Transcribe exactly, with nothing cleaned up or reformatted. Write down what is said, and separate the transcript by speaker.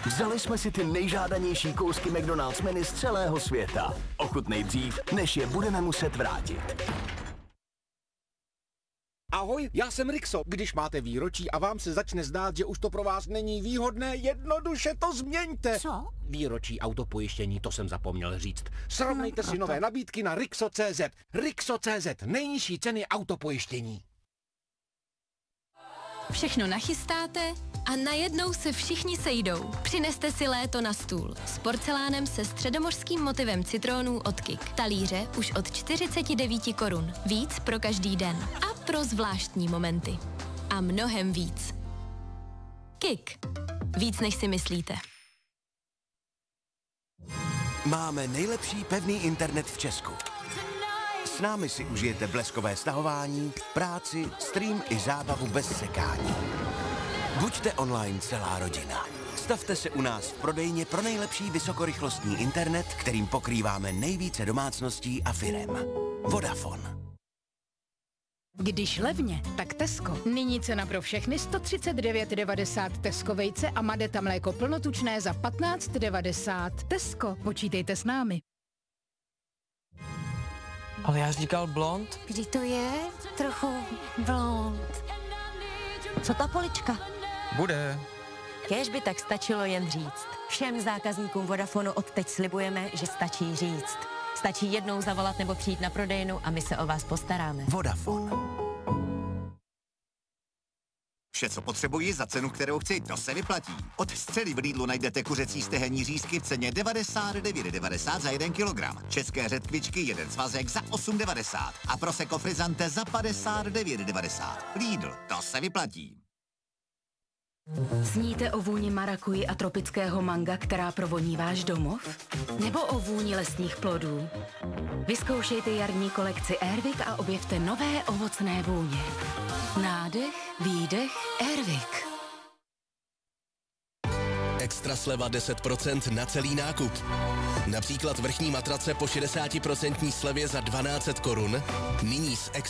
Speaker 1: Vzali jsme si ty nejžádanější kousky McDonald's menu z celého světa. Ochutnej dřív, než je budeme muset vrátit.
Speaker 2: Ahoj, já jsem Rixo. Když máte výročí a vám se začne zdát, že už to pro vás není výhodné, jednoduše to změňte.
Speaker 3: Co?
Speaker 2: Výročí autopojištění, to jsem zapomněl říct. Srovnejte si nové nabídky na Rixo tečka cé zet. Rixo tečka cé zet, nejnižší ceny autopojištění.
Speaker 4: Všechno nachystáte a najednou se všichni sejdou. Přineste si léto na stůl. S porcelánem se středomořským motivem citrónů od Kik. Talíře už od čtyřicet devět korun. Víc pro každý den. A pro zvláštní momenty. A mnohem víc. Kik. Víc než si myslíte.
Speaker 5: Máme nejlepší pevný internet v Česku. S námi si užijete bleskové stahování, práci, stream i zábavu bez sekání. Buďte online celá rodina. Stavte se u nás v prodejně pro nejlepší vysokorychlostní internet, kterým pokrýváme nejvíce domácností a firem. Vodafone.
Speaker 3: Když levně, tak Tesco. Nyní cena pro všechny sto třicet devět devadesát Tesco vejce a Madeta mléko plnotučné za patnáct devadesát. Tesco, počítejte s námi.
Speaker 6: Ale já říkal blond.
Speaker 7: Kdy to je trochu blond. Co ta polička?
Speaker 6: Bude.
Speaker 7: Kéž by tak stačilo jen říct. Všem zákazníkům Vodafonu odteď slibujeme, že stačí říct. Stačí jednou zavolat nebo přijít na prodejnu a my se o vás postaráme.
Speaker 5: Vodafone.
Speaker 8: Vše, co potřebuji za cenu, kterou chci, to se vyplatí. Od středy v Lidlu najdete kuřecí stehenní řízky v ceně devadesát devět devadesát za jeden kilogram. České řetkvičky jeden svazek za osm devadesát a Prosecco Frizzante za padesát devět devadesát. Lidl, to se vyplatí.
Speaker 3: Sníte o vůni marakuji a tropického manga, která provoní váš domov? Nebo o vůni lesních plodů? Vyzkoušejte jarní kolekci Airwick a objevte nové ovocné vůně. Nádech, výdech, Airwick.
Speaker 9: Extra sleva deset procent na celý nákup. Například vrchní matrace po šedesát procent slevě za dvanáct set korun. Nyní s